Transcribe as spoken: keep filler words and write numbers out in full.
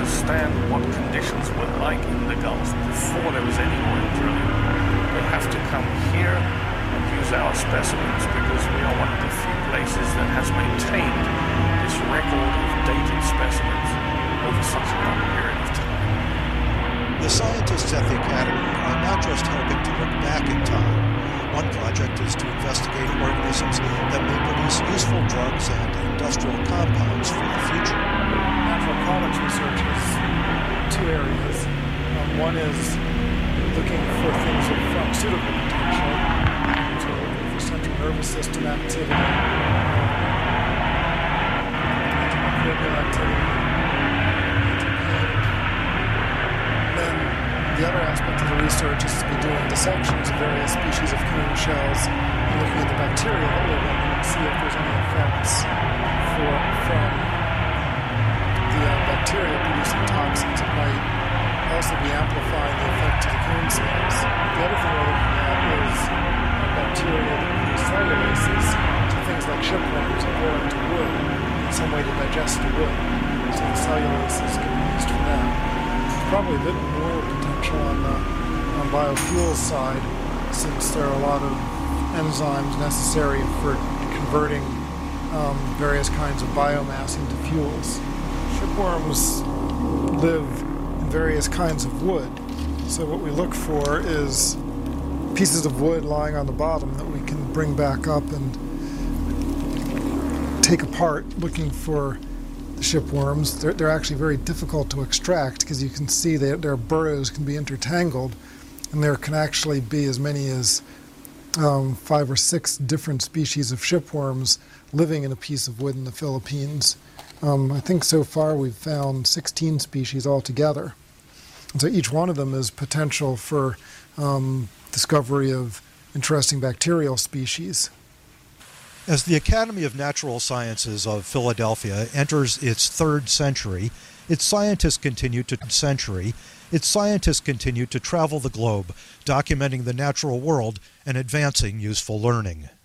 understand what conditions were like in the Gulf before there was any oil drilling. They have to come here and use our specimens because we are one of the few places that has maintained this record of dated specimens over such a long period of time. The scientists at the Academy are not just helping to look back in time. One project is to investigate organisms that may produce useful drugs and industrial compounds for the future. Natural products research has two areas. Um, one is looking for things of pharmaceutical potential, so looking for central nervous system activity, antimicrobial activity, anti-pain. Then the other aspect of the research is to be doing dissections of various species of cone shells and looking at the bacteria that live in them and see if there's any effects for, from the uh, bacteria producing toxins that might also be amplifying the effect to the cone cells. The other thing we're looking at is bacteria that produce cellulases, so things like shipworms that go into wood in some way to digest the wood. So the cellulases can be used for that. There's probably a bit more potential on the on biofuels side, since there are a lot of enzymes necessary for converting um, various kinds of biomass into fuels. Shipworms live in various kinds of wood, so what we look for is pieces of wood lying on the bottom that we can bring back up and take apart, looking for the shipworms. They're, they're actually very difficult to extract because you can see that their burrows can be intertangled, and there can actually be as many as um, five or six different species of shipworms living in a piece of wood in the Philippines. Um, I think so far we've found sixteen species altogether. And so each one of them is potential for um, discovery of interesting bacterial species. As the Academy of Natural Sciences of Philadelphia enters its third century, its scientists continue to century, its scientists continue to travel the globe, documenting the natural world and advancing useful learning.